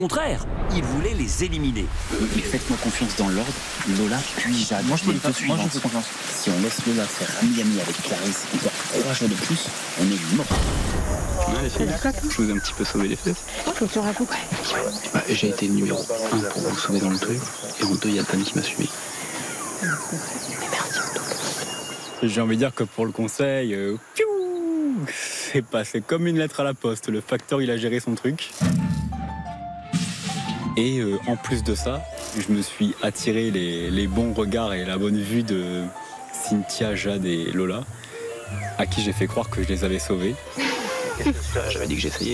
Au contraire, il voulait les éliminer. Mais faites-moi confiance dans l'ordre, Lola puis Jade. Moi je fais confiance. Si on laisse Lola faire ami avec Clarisse encore 3 jours de plus, on est mort. Ouais, les filles, je vous ai un petit peu sauvé les fesses. Faut que tu racontes. Bah, j'ai été le numéro 1 pour vous sauver dans le truc, et en 2, il y a Tani qui m'a suivi. J'ai envie de dire que pour le conseil, c'est passé comme une lettre à la poste. Le facteur, il a géré son truc. Et en plus de ça, je me suis attiré les bons regards et la bonne vue de Cynthia, Jade et Lola, à qui j'ai fait croire que je les avais sauvés. J'avais dit que j'essayais.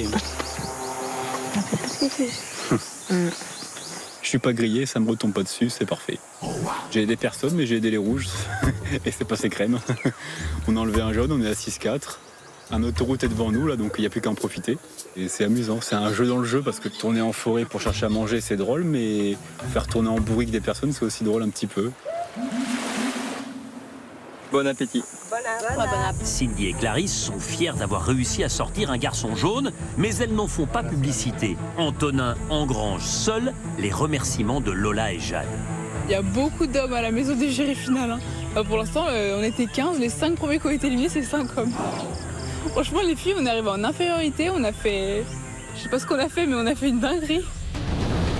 Je suis pas grillé, ça me retombe pas dessus, c'est parfait. J'ai aidé personne, mais j'ai aidé les rouges. Et c'est passé crème. On a enlevé un jaune, on est à 6-4. Un autoroute est devant nous, là, donc il n'y a plus qu'à en profiter. Et c'est amusant, c'est un jeu dans le jeu, parce que tourner en forêt pour chercher à manger, c'est drôle, mais faire tourner en bourrique des personnes, c'est aussi drôle un petit peu. Bon appétit. Bon appétit. Cindy et Clarisse sont fiers d'avoir réussi à sortir un garçon jaune, mais elles n'en font pas publicité. Antonin engrange seul les remerciements de Lola et Jade. Il y a beaucoup d'hommes à la maison des jurys finales. Pour l'instant, on était 15, les 5 premiers qui ont été éliminés, c'est 5 hommes. Franchement, les filles, on est arrivé en infériorité, on a fait... Je sais pas ce qu'on a fait, mais on a fait une dinguerie.